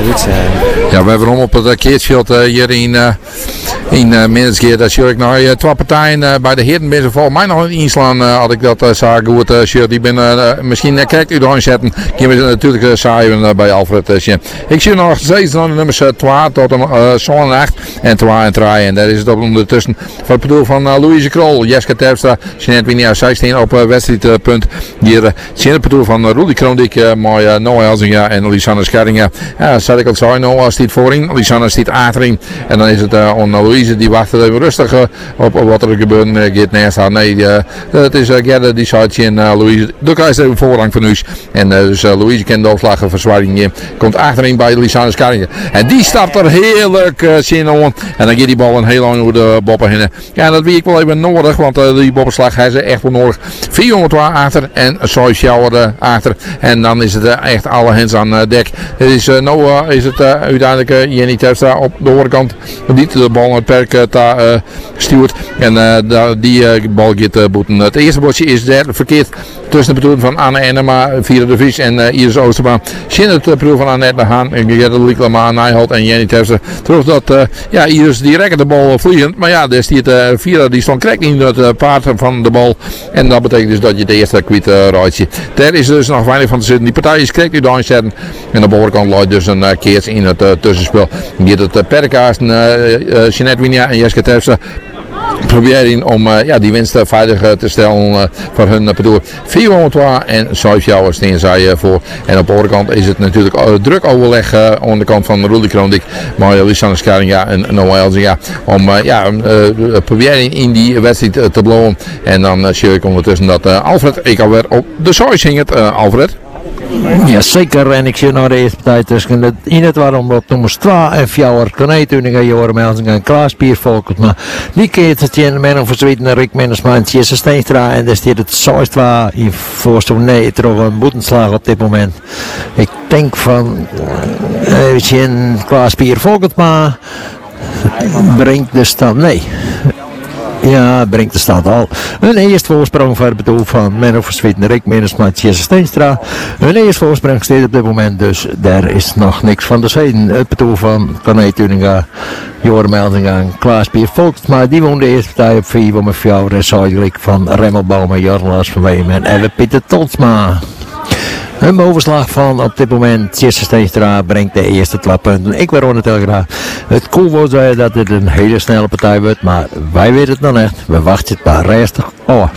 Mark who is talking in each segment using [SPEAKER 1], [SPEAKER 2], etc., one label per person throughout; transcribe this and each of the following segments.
[SPEAKER 1] goed.
[SPEAKER 2] Ja, we hebben hem op het keertveld hier in Minnesgeer. Dat zie ik nog twee partijen bij de heren binnen. Volgens mij nog in Island had ik dat zagen goed. Die ben misschien kijk u doorheen zetten. Kunnen we natuurlijk saaien bij Alfred. Ik zie nog steeds de nummers 2 tot zo'n 8 en 2 en 3. En daar is het op ondertussen van het bedoel van Louise Krol, Jeske Terpstra, Jeanette Winia 16 op wedstrijdpunt. Hier zie het bedoel van Rudy Kroondik, mooi Noah Elzinga en Lisanne Scherringa. Ja, zat ik al zo, Noah stiet voorin, Lisanne stiet achterin. En dan is het Louise die wacht even rustig op wat er gebeurt. Gaat naast haar. Nee, het is Gerda die zit en Louise. Doe krijgt even voorrang van u. En dus Louise kent de opslagverzwaring. Komt achterin bij Lisanne Scherringa. En die stapt er heerlijk zin om. En dan gaat die bal een heel lang door de boppen heen. Ja, dat weet ik wel even nodig, want die boppenslag heeft ze echt wel nodig. 400 achter en Soy Sjouwer achter. En dan is het echt alle hands aan dek. Het is, is het uiteindelijk Jenny Terpstra op de overkant. Die de bal naar het perk stuurt. En die bal gaat boeten. Het eerste bordje is daar verkeerd tussen de bedoeling van Anne Enema, Vierde de Vries en Iris Oosterbaan. Zien het bedoel van Annette de Haan en Gerda Lieklema, Nijholt en Jenny Terpstra. Terug dat Iris direct de bal vliegend. Maar ja, dus die Vierde die stond correct in het paard van de bal. En dat betekent dus dat je de eerste kwijt raadje. Daar is dus nog weinig van te zitten. Die partij is correct nu doorzetten. En aan de voorkant loopt dus een keertje in het tussenspel. Die het perkaast Jeanette Winia en Jeske Terpstra proberen om die winst veilig te stellen voor hun bedoel. 402 en 5 jouw steen zij voor. En op de overkant is het natuurlijk druk overleg aan de kant van Rudy Kroondik, maar Lisanne Scherringa en Noah Elzinga om proberen in die wedstrijd te blowen. En dan zie ik ondertussen dat Alfred ik alweer op de zooi zingt. Alfred.
[SPEAKER 3] Ja, zeker. En ik zie nog de eerste partij tussen in het waarom op nummers 2 en 4 Kanetuningen, Joram Elzinga en Klaas Piervolkert. Maar die keert het in men voor Zweden Rick Mennersman, Jesse Steenstra en daar staat het 6-2 in voorstel. Nee, toch een boetenslag op dit moment. Ik denk van even Klaas Piervolkert, maar brengt de stand. Nee. Ja, brengt de stand al. Een eerste voorsprong voor het bedoel van Menno Versweten, Rick Mennersma, Jesse Steenstra. Een eerste voorsprong steeds op dit moment, dus daar is nog niks van te zeggen. Het bedoel van Corné Tuninga, Joram Elzinga en Klaas Piervolkert. Maar die won de eerste partij op 4 met 4 en zuidelijk van Remmelboom en Jorlaas van Weemen en Pieter Tolsma. Een bovenslag van op dit moment Jesse Steenstra brengt de eerste 2 punten. Ik ben Ronald Telgraaf. Het cool wordt dat dit een hele snelle partij wordt, maar wij weten het nog echt. We wachten het maar rustig.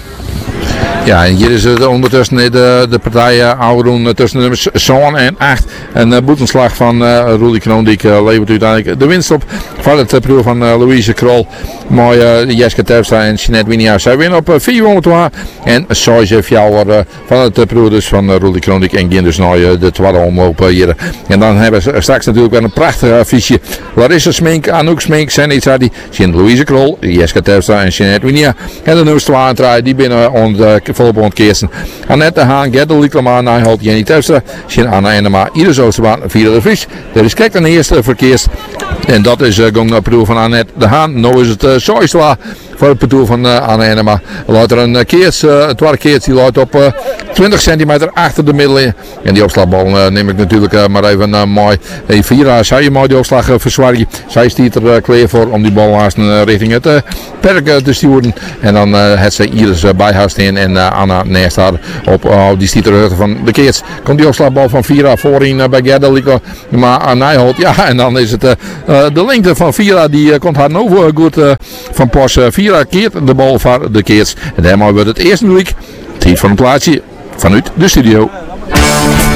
[SPEAKER 2] Ja, en hier is het ondertussen de partij oude tussen nummers 7 en 8. Een boetenslag van Rudy Kroondik levert uiteindelijk de winst op van het proef van Louise Krol. Mooie Jeske Terpstra en Jeanette Winia. Zij winnen op 402 en 6 jouwer van het proef dus van Rudy Kroondik en gaan dus naar de tweede omloop hier. En dan hebben we straks natuurlijk weer een prachtig affiche. Larissa Smink, Anouk Smink, Sandy Sadi, Louise Krol, Jeske Terpstra en Jeanette Winia. En de nummers 2 en 3 die binnen volop ontkeersen. Annette de Haan, Gerda Lieklema, Nijholt, Jenny Terpstra, Anna Enema, Iris Oosterbaan, Vierde de Vries. Er is kijk een eerste verkeers. En dat is gong naar proef van Annette de Haan. Nu is het Soisla voor het bedoel van Anna Enema. Later een tweede keers die loopt op 20 centimeter achter de middelen. En die opslagbal neem ik natuurlijk maar even mooi. Vira, zij je mooi die opslag verzwaren. Zij stiet er klaar voor om die bal richting het perk te sturen. En dan het ze Iris bijhuist in en Anna naast haar op die stiet er van de keers. Komt die opslagbal van Vira voorin bij Gerda Lieke. Maar aan Nijholt, ja, en dan is het de lengte van Vira die komt haar nou goed van pas. Vira keert de bal voor de keers. En daarmee wordt het eerste week. Tijd van een plaatsje vanuit de studio.